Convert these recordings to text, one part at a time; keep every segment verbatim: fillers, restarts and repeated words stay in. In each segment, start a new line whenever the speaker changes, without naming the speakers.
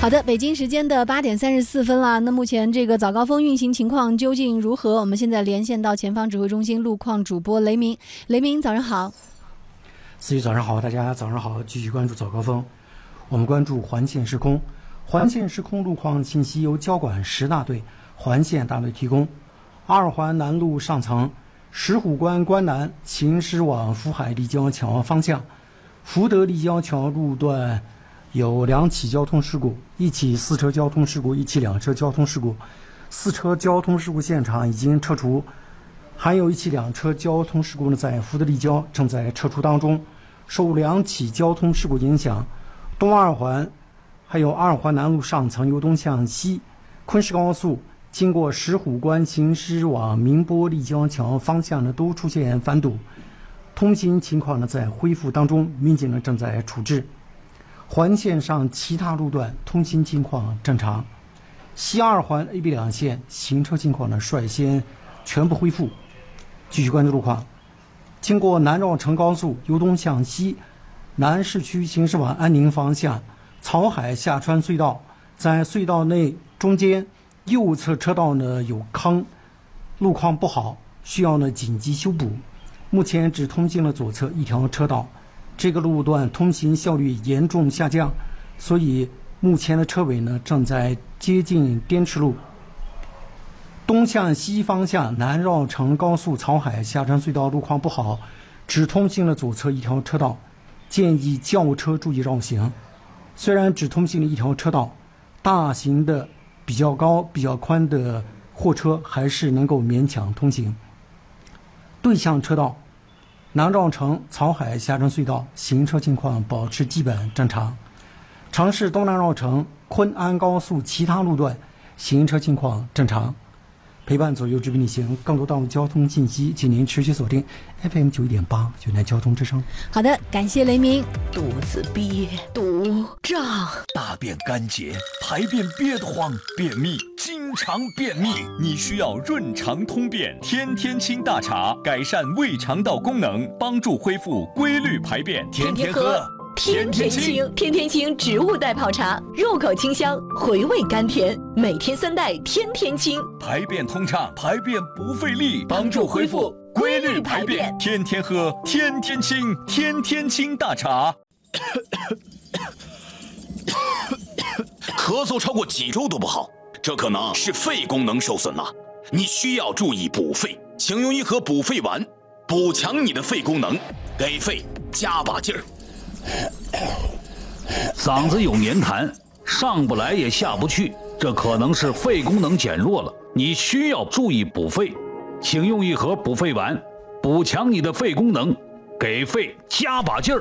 好的，北京时间的八点三十四分了。那目前这个早高峰运行情况究竟如何？我们现在连线到前方指挥中心路况主播雷鸣。雷鸣，早上好。
思雨早上好，大家早上好，继续关注早高峰。我们关注环线时空，环线时空路况信息由交管十大队、环线大队提供。二环南路上层，石虎关关南行驶往福海立交桥方向，福德立交桥路段有两起交通事故，一起四车交通事故，一起两车交通事故。四车交通事故现场已经撤除，还有一起两车交通事故呢，在福德立交正在撤除当中。受两起交通事故影响，东二环还有二环南路上层由东向西，昆石高速经过石虎关行驶往宁波立交桥方向呢，都出现翻堵，通行情况呢在恢复当中，民警呢正在处置。环线上其他路段通行情况正常，西二环 A、B 两线行车情况呢率先全部恢复。继续关注路况。经过南绕城高速由东向西，南市区行驶往安宁方向，草海下穿隧道，在隧道内中间右侧车道呢有坑，路况不好，需要呢紧急修补。目前只通行了左侧一条车道，这个路段通行效率严重下降，所以目前的车尾呢正在接近滇池路。东向西方向南绕城高速草海下穿隧道路况不好，只通行了左侧一条车道，建议轿车注意绕行。虽然只通行了一条车道，大型的比较高比较宽的货车还是能够勉强通行。对向车道南绕城草海下穿隧道行车情况保持基本正常。城市东南绕城昆安高速其他路段行车情况正常。陪伴左右直奔你行，更多道路交通信息，请您持续锁定 F M 九一点八，云南交通之声。
好的，感谢雷鸣。
肚子憋，肚胀，
大便干结，排便憋得慌，便秘，经常便秘，你需要润肠通便天天清大茶，改善胃肠道功能，帮助恢复规律排便，天天喝。
天天清，天天清植物代泡茶，入口清香，回味甘甜，每天三袋，天天清，
排便通畅，排便不费力，帮助恢复规律排便，天天喝，天天清，天天清大茶。
咳嗽超过几周都不好，这可能是肺功能受损了，你需要注意补肺，请用一盒补肺丸，补强你的肺功能，给肺加把劲儿。
嗓子有黏痰，上不来也下不去，这可能是肺功能减弱了，你需要注意补肺，请用一盒补肺丸，补强你的肺功能，给肺加把劲儿。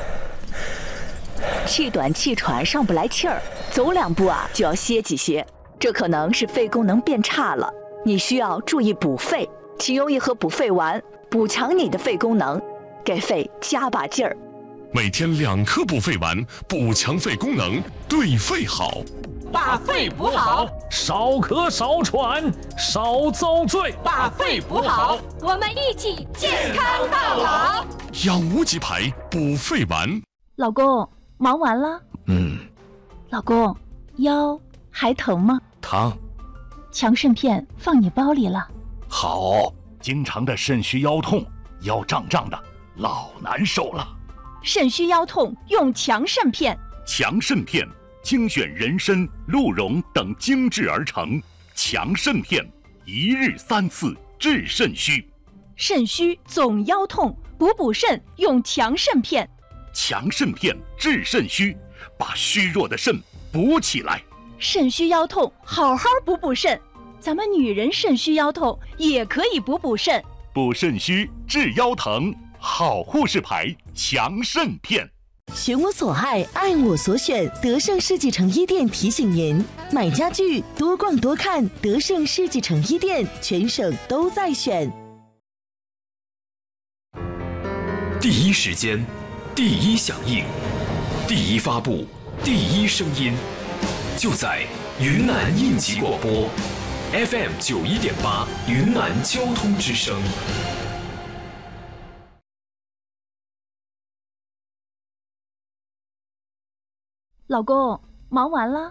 气短气喘上不来气儿，走两步啊就要歇几歇，这可能是肺功能变差了，你需要注意补肺，请用一盒补肺丸，补强你的肺功能，给肺加把劲儿。
每天两颗补肺丸，补强肺功能，对肺好。
把肺补好，
少咳少喘少遭罪。
把肺补好，我们一起健康到老。
养无极牌补肺丸。
老公，忙完了？
嗯。
老公，腰还疼吗？
疼。
强肾片放你包里了。
好。经常的肾虚腰痛，腰胀胀的，老难受了。
肾虚腰痛用强肾片，
强肾片精选人参、鹿茸等精制而成，强肾片一日三次治肾虚。
肾虚总腰痛，补补肾用强肾片。
强肾片治肾虚，把虚弱的肾补起来。
肾虚腰痛，好好补补肾。咱们女人肾虚腰痛也可以补补肾，
补肾虚治腰疼。好护士牌强肾片。
选我所爱，爱我所选。德胜世纪城一店提醒您：买家具多逛多看，德胜世纪城一店全省都在选。
第一时间，第一响应，第一发布，第一声音，就在云南应急广播 F M 九一点八云南交通之声。
老公，忙完了？